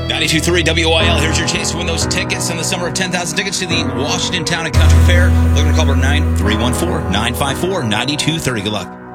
92.3 WIL. Here's your chance to win those tickets in the summer of 10,000 tickets to the Washington Town and Country Fair. Looking to call our 9314-954-9230. Good luck.